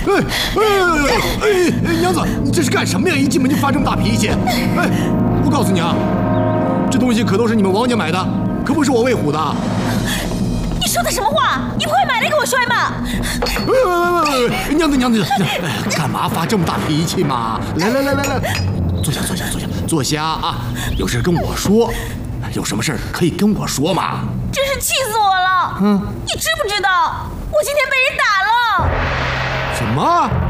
娘子，你这是干什么呀？一进门就发这么大脾气！哎，我告诉你啊，这东西可都是你们王家买的，可不是我魏虎的。 你说的什么话？你不会买来给我摔吧？ 娘子，干嘛发这么大脾气嘛？来，坐下啊！有事跟我说，有什么事可以跟我说嘛。 真是气死我了！你知不知道我今天被人打了？ 什么？